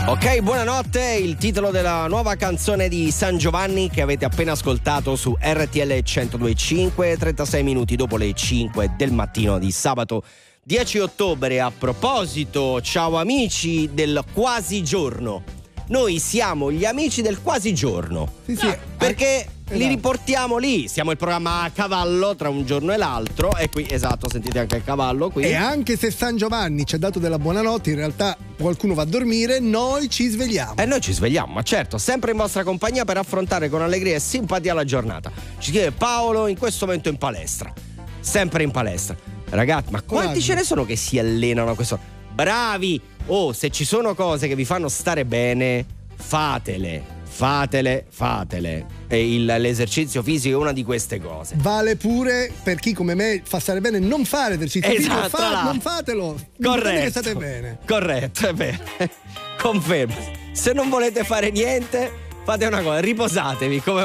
Ok, buonanotte, il titolo della nuova canzone di San Giovanni che avete appena ascoltato su RTL 102.5, 36 minuti dopo le 5 del mattino di sabato 10 ottobre. A proposito, ciao amici del quasi giorno. Noi siamo gli amici del quasi giorno. Sì. Perché li riportiamo lì, siamo il programma a cavallo tra un giorno e l'altro. E qui, esatto, sentite anche il cavallo qui. E anche se San Giovanni ci ha dato della buonanotte, in realtà qualcuno va a dormire, noi ci svegliamo. E noi ci svegliamo, ma certo, sempre in vostra compagnia per affrontare con allegria e simpatia la giornata. Ci scrive Paolo, in questo momento in palestra. Sempre in palestra. Ragazzi, ma quanti ce ne sono che si allenano a questo? Bravi! Oh, se ci sono cose che vi fanno stare bene, fatele. E l'esercizio fisico è una di queste cose. Vale pure per chi come me fa stare bene non fare esercizio fisico, non fatelo. Corretto. Che state bene. Corretto, è vero. Confermo. Se non volete fare niente, fate una cosa, riposatevi come